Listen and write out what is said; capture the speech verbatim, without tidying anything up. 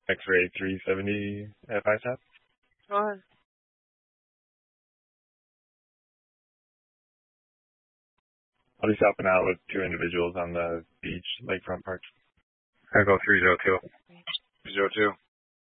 X-ray three seventy at ISAP. Go ahead. I'll be stopping out with two individuals on the beach, lakefront park. I go three zero two. Great. three zero two.